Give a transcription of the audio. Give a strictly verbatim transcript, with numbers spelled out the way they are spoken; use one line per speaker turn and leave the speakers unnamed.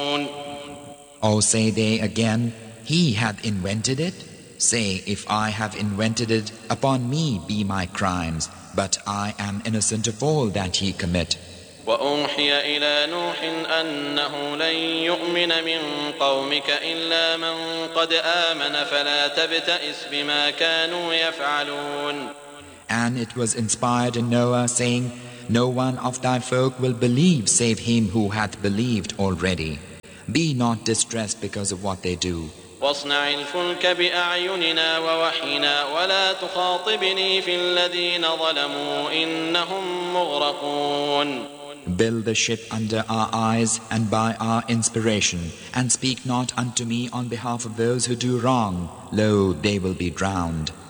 Or say they again, He hath invented it? Say, if I have invented it, upon me be my crimes, but I am innocent of all that ye commit.
وأوحي إلى نوح أنه لن يؤمن من قومك إلا من قد آمن فلا تبتئس بما كانوا يفعلون.
And it was inspired in Noah, saying, No one of thy folk will believe save him who hath believed already. Be not distressed because of what they do.
واصنع الفلك بأعيننا ووحينا ولا تخاطبني في الذين ظلموا إنهم مغرقون.
Build the ship under our eyes and by our inspiration, and speak not unto me on behalf of those who do wrong. Lo, they will be drowned.